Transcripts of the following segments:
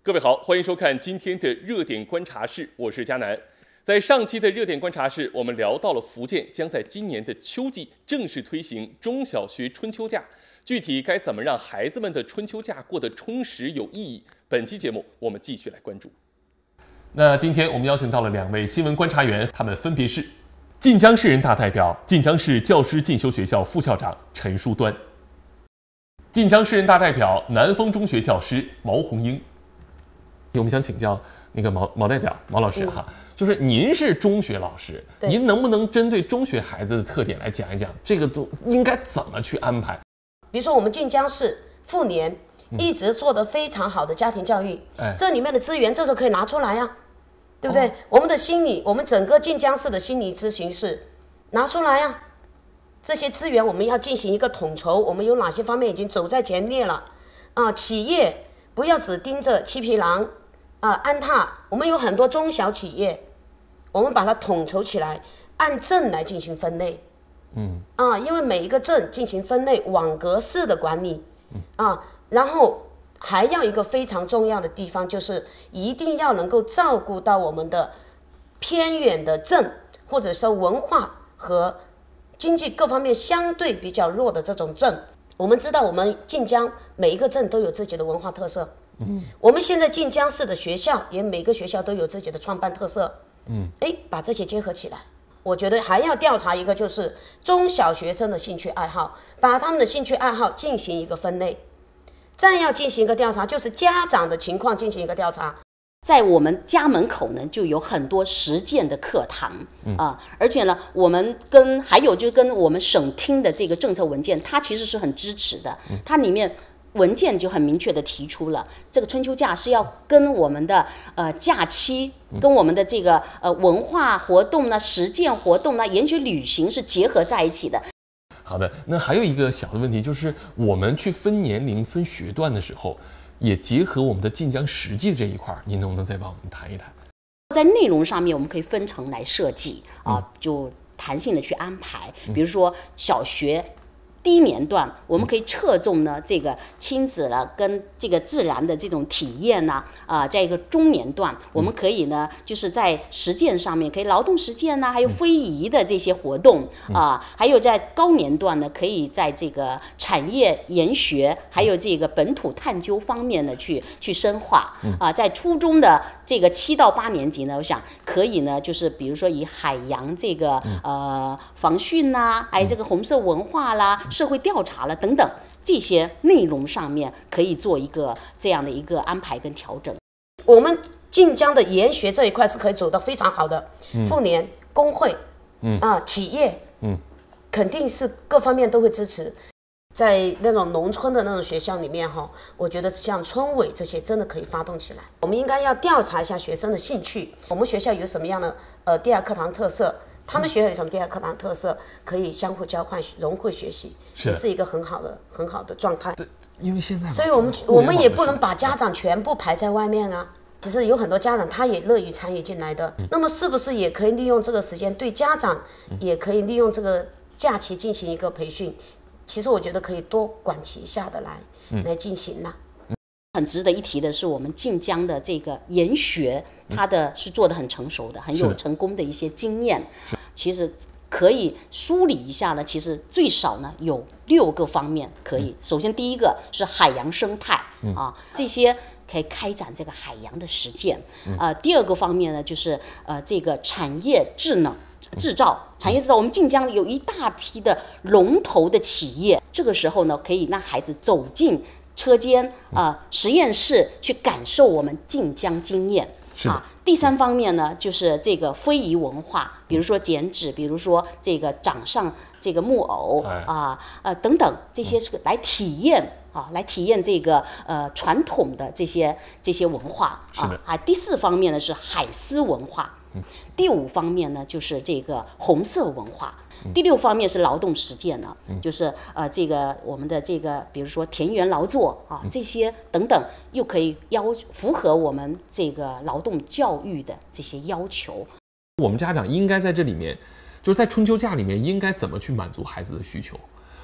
各位好，欢迎收看今天的热点观察室，我是佳南。在上期的热点观察室，我们聊到了福建将在今年的秋季正式推行中小学春秋假，具体该怎么让孩子们的春秋假过得充实有意义？本期节目我们继续来关注。那今天我们邀请到了2位新闻观察员，他们分别是晋江市人大代表、晋江市教师进修学校副校长陈书端，晋江市人大代表、南丰中学教师毛红英。我们想请教那个毛代表、毛老师哈，就是您是中学老师，您能不能针对中学孩子的特点来讲一讲，这个都应该怎么去安排？ 比如说我们晋江市妇联一直做得非常好的家庭教育，这里面的资源这时候可以拿出来呀，对不对？我们的心理，我们整个晋江市的心理咨询室拿出来呀，这些资源我们要进行一个统筹，我们有哪些方面已经走在前列了啊？企业不要只盯着七匹狼。安踏，我们有很多中小企业，我们把它统筹起来，按镇来进行分类。因为每一个镇进行分类，网格式的管理。然后还要一个非常重要的地方，就是一定要能够照顾到我们的偏远的镇，或者说文化和经济各方面相对比较弱的这种镇。我们知道，我们晋江每一个镇都有自己的文化特色。我们现在晋江市的学校也每个学校都有自己的创办特色。把这些结合起来，我觉得还要调查一个，就是中小学生的兴趣爱好，把他们的兴趣爱好进行一个分类，再要进行一个调查，就是家长的情况进行一个调查。 在我们家门口呢，就有很多实践的课堂而且呢，我们还有就跟我们省厅的这个政策文件，它其实是很支持的。它里面文件就很明确的提出了，这个春秋假是要跟我们的假期，跟我们的这个文化活动呢、实践活动呢、研学旅行是结合在一起的。 好的，那还有一个小的问题，就是我们去分年龄、分学段的时候，也结合我们的晋江实际的这一块，您能不能再帮我们谈一谈？ 在内容上面，我们可以分层来设计就弹性的去安排。比如说小学低年段，我们可以侧重呢这个亲子了跟这个自然的这种体验呢在一个中年段，我们可以呢就是在实践上面可以劳动实践呢，还有非遗的这些活动还有在高年段呢，可以在这个产业研学还有这个本土探究方面呢去深化在初中的这个7到8年级呢，我想可以呢就是比如说以海洋这个防汛啦，还有这个红色文化啦、社会调查了等等这些内容上面，可以做一个这样的一个安排跟调整。 我们晋江的研学这一块是可以走得非常好的，妇联、工会企业肯定是各方面都会支持。在那种农村的那种学校里面我觉得像村委这些真的可以发动起来。我们应该要调查一下学生的兴趣，我们学校有什么样的第二课堂特色，他们学校有什么第二课堂特色，可以相互交换、融会学习，也是一个很好的状态。 因为现在， 所以我们也不能把家长全部排在外面啊。其实有很多家长他也乐于参与进来的，那么是不是也可以利用这个时间，对家长也可以利用这个假期进行一个培训？其实我觉得可以多管齐下的来进行啦。 很值得一提的是，我们晋江的这个研学，它是做得很成熟的，很有成功的一些经验。其实可以梳理一下呢，其实最少呢有6个方面可以。首先第一个是海洋生态这些可以开展这个海洋的实践。第2个方面呢就是这个产业制造，我们晋江有一大批的龙头的企业，这个时候呢，可以让孩子走进车间实验室去感受我们晋江经验。第3方面呢，就是这个非遗文化，比如说剪纸，比如说这个掌上这个木偶等等，这些是来体验这个传统的这些文化第4方面呢是海丝文化。第5方面呢就是这个红色文化。第6方面是劳动实践呢，就是这个我们的这个比如说田园劳作这些等等，又可以符合我们这个劳动教育的这些要求。 我们家长应该在这里面，就是在春秋假里面应该怎么去满足孩子的需求？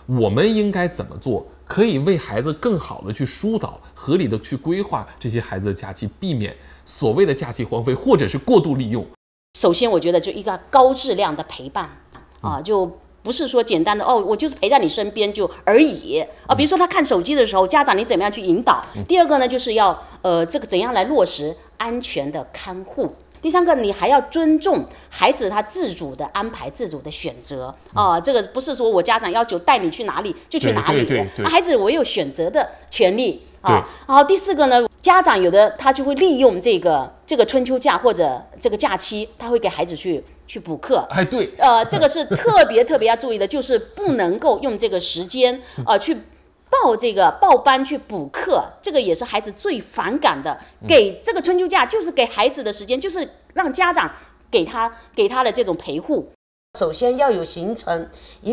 我们应该怎么做，可以为孩子更好的去疏导，合理的去规划这些孩子的假期，避免所谓的假期荒废或者是过度利用？ 首先，我觉得就一个高质量的陪伴啊，就不是说简单的我就是陪在你身边就而已啊。比如说他看手机的时候，家长你怎么样去引导？第二个呢，就是要这个怎样来落实安全的看护。第三个，你还要尊重孩子他自主的安排、自主的选择啊。这个不是说我家长要求带你去哪里就去哪里，孩子我有选择的权利啊。然后第四个呢，家长有的他就会利用这个春秋假或者这个假期，他会给孩子去补课。 哎，对， 这个是特别要注意的，就是不能够用这个时间去报班去补课，这个也是孩子最反感的。给这个春秋假就是给孩子的时间，就是让家长给他的这种陪护。 首先要有形成